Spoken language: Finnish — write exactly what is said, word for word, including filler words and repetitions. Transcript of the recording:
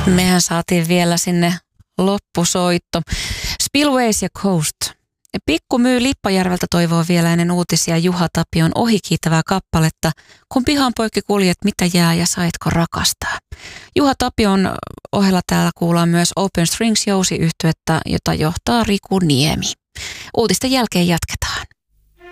Mehän saatiin vielä sinne loppusoitto. Spillways ja Coast. Pikku myy Lippajärveltä toivoo vielä ennen uutisia Juha Tapion ohikiitävää kappaletta. Kun pihan poikki kuljet, mitä jää ja saitko rakastaa? Juha Tapion ohella täällä kuullaan myös Open Strings -jousiyhtyettä, jota johtaa Riku Niemi. Uutisten jälkeen jatketaan.